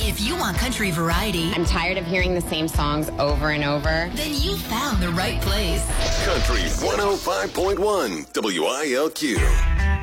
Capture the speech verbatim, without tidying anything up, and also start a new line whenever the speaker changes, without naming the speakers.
If you want country variety,
I'm tired of hearing the same songs over and over,
then you found the right place.
Country one oh five point one W I L Q.